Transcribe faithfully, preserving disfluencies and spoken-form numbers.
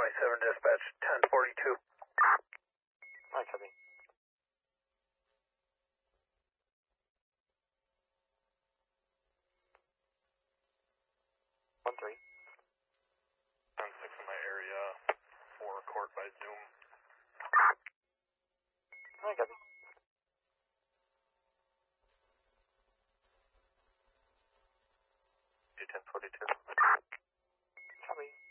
Y seven dispatch, ten forty-two. Hi, copy. One three. ten six in my area for court by Zoom. Hi, copy. Two ten forty two. Copy.